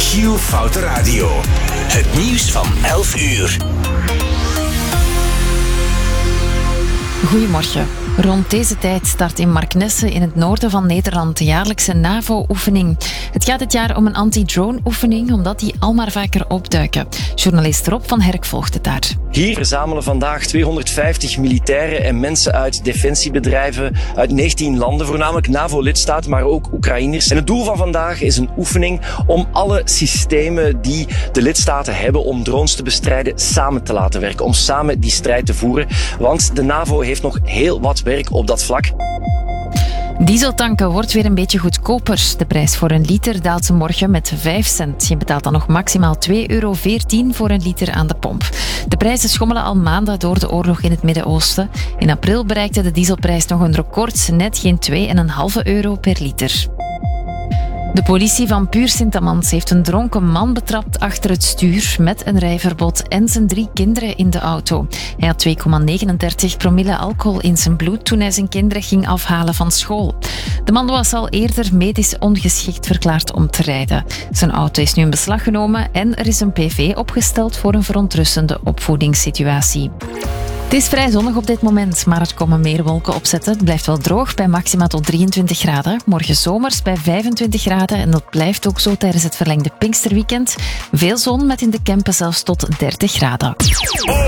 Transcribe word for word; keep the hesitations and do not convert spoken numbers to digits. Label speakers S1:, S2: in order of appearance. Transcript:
S1: Giel Foute Radio. Het nieuws van elf uur.
S2: Goedemorgen. Rond deze tijd start in Marknesse in het noorden van Nederland de jaarlijkse NAVO-oefening. Het gaat dit jaar om een anti-drone-oefening, omdat die al maar vaker opduiken. Journalist Rob van Herk volgt het daar.
S3: Hier verzamelen vandaag tweehonderdvijftig militairen en mensen uit defensiebedrijven uit negentien landen, voornamelijk NAVO-lidstaten, maar ook Oekraïners. En het doel van vandaag is een oefening om alle systemen die de lidstaten hebben om drones te bestrijden samen te laten werken, om samen die strijd te voeren. Want de NAVO heeft nog heel wat werk op dat vlak.
S2: Dieseltanken wordt weer een beetje goedkoper. De prijs voor een liter daalt morgen met vijf cent. Je betaalt dan nog maximaal twee euro veertien voor een liter aan de pomp. De prijzen schommelen al maanden door de oorlog in het Midden-Oosten. In april bereikte de dieselprijs nog een record, net geen twee komma vijf euro per liter. De politie van Puur Sint-Amans heeft een dronken man betrapt achter het stuur met een rijverbod en zijn drie kinderen in de auto. Hij had twee komma negenendertig promille alcohol in zijn bloed toen hij zijn kinderen ging afhalen van school. De man was al eerder medisch ongeschikt verklaard om te rijden. Zijn auto is nu in beslag genomen en er is een P V opgesteld voor een verontrustende opvoedingssituatie. Het is vrij zonnig op dit moment, maar er komen meer wolken opzetten. Het blijft wel droog bij maxima tot drieëntwintig graden. Morgen zomers bij vijfentwintig graden en dat blijft ook zo tijdens het verlengde Pinksterweekend. Veel zon met in de Kempen zelfs tot dertig graden.